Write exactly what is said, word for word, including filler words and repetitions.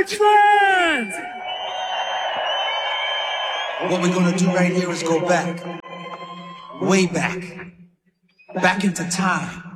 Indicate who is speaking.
Speaker 1: Richmond!
Speaker 2: What we're gonna do right here is go back. Way back. Back into time.